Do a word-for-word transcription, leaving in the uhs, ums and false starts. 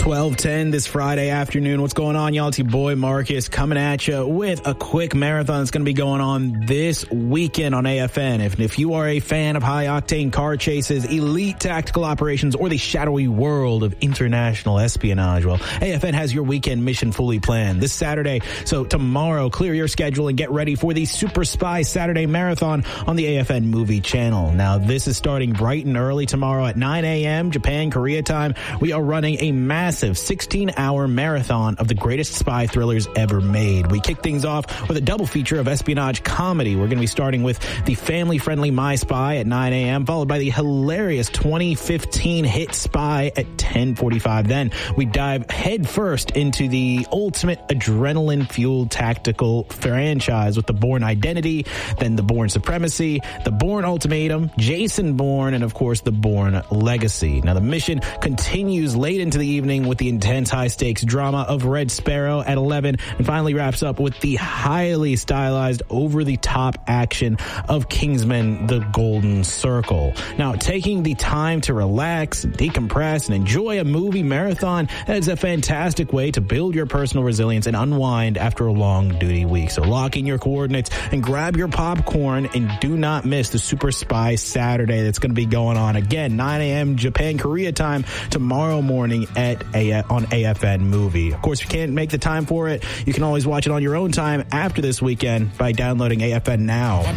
twelve ten this Friday afternoon. What's going on, y'all? It's your boy Marcus coming at you with a quick marathon that's going to be going on this weekend on A F N. If, if you are a fan of high-octane car chases, elite tactical operations, or the shadowy world of international espionage, well, A F N has your weekend mission fully planned this Saturday. So tomorrow, clear your schedule and get ready for the Super Spy Saturday Marathon on the A F N Movie Channel. Now, this is starting bright and early tomorrow at nine a.m. Japan, Korea time. We are running a massive sixteen-hour marathon of the greatest spy thrillers ever made. We kick things off with a double feature of espionage comedy. We're going to be starting with the family-friendly My Spy at nine a.m., followed by the hilarious twenty fifteen hit Spy at ten forty-five. Then we dive headfirst into the ultimate adrenaline-fueled tactical franchise with the Bourne Identity, then the Bourne Supremacy, the Bourne Ultimatum, Jason Bourne, and of course the Bourne Legacy. Now the mission continues late into the evening with the intense high-stakes drama of Red Sparrow at eleven, and finally wraps up with the highly stylized, over-the-top action of Kingsman: The Golden Circle. Now, taking the time to relax, decompress, and enjoy a movie marathon, that is a fantastic way to build your personal resilience and unwind after a long duty week. So lock in your coordinates and grab your popcorn, and do not miss the Super Spy Saturday that's going to be going on again, nine a.m. Japan, Korea time tomorrow morning at A- on A F N Movie. Of course, if you can't make the time for it, you can always watch it on your own time after this weekend by downloading A F N Now.